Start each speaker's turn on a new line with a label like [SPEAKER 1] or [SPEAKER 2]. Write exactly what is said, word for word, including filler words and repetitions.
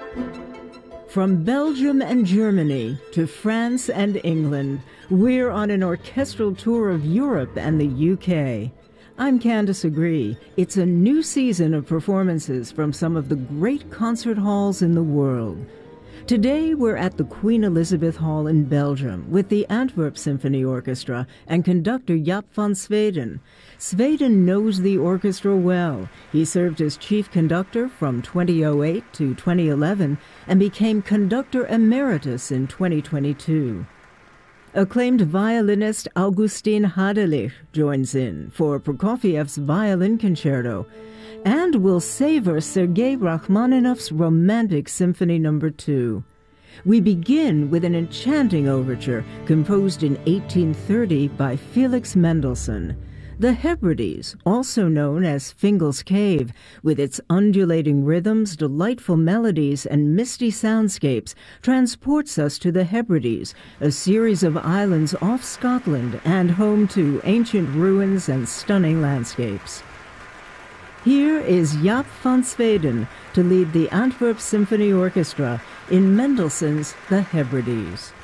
[SPEAKER 1] From Belgium and Germany to France and England, we're on an orchestral tour of Europe and the U K. I'm Candice Agree. It's a new season of performances from some of the great concert halls in the world. Today we're at the Queen Elizabeth Hall in Belgium with the Antwerp Symphony Orchestra and conductor Jaap van Zweden. Zweden knows the orchestra well. He served as chief conductor from two thousand eight to twenty eleven and became conductor emeritus in twenty twenty-two. Acclaimed violinist Augustin Hadelich joins in for Prokofiev's Violin Concerto, and we'll savor Sergei Rachmaninoff's Romantic Symphony Number two. We begin with an enchanting overture composed in eighteen thirty by Felix Mendelssohn. The Hebrides, also known as Fingal's Cave, with its undulating rhythms, delightful melodies, and misty soundscapes, transports us to the Hebrides, a series of islands off Scotland and home to ancient ruins and stunning landscapes. Here is Jaap van Zweden to lead the Antwerp Symphony Orchestra in Mendelssohn's The Hebrides.